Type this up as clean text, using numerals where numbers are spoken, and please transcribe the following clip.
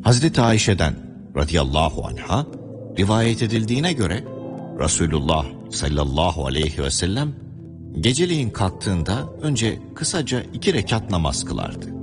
Hazreti Ayşe'den radıyallahu anha rivayet edildiğine göre Resulullah sallallahu aleyhi ve sellem geceleyin kalktığında önce kısaca 2 rekat namaz kılardı.